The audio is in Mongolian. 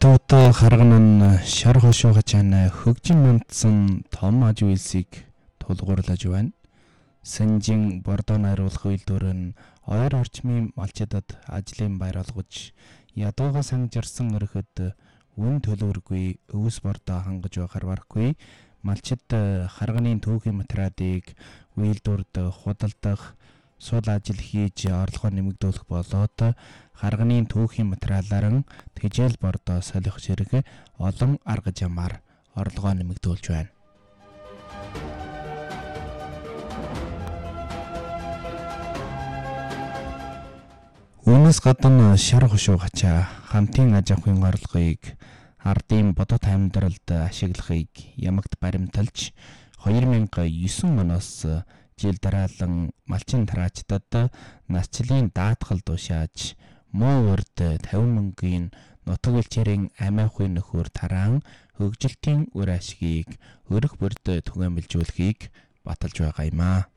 Ядууд харган нь шар хошоо хачаана хөгжин мандсан том аж үйлсийг тулгуурлаж байна. Санжин бордоо найруулах үйлдвэр нь ойр орчмын малчидад ажлын байр олгож ядууга сангжирсан өрхөд үн төлөвөргүй өвс бордоо хангаж байхаар барахгүй малчид харганы түүхийн материалыг үйлдвэрд худалдах сул ажил хийж орлогоо нэмэгдүүлэх болоод харганы түүхийн материалаар тэжээл бордоо солих зэрэг олон арга замаар орлогоо нэмэгдүүлж байна. Үүнээс гадна шар хошуу гачаа хамтын аж ахуйн орлогыг ардын бодит амьдралд ашиглахыг ямагт баримталж 2009 оноос жил дараалан малчин тараачдад насчлалын даатгал тушааж муу урд 50 мөнгөний нутаг элчээрийн амиа хуй нөхөр тараан хөгжилтийн үр ашгийг өрөх бүрд түгээмэлжүүлэхийг баталж байгаа юм аа.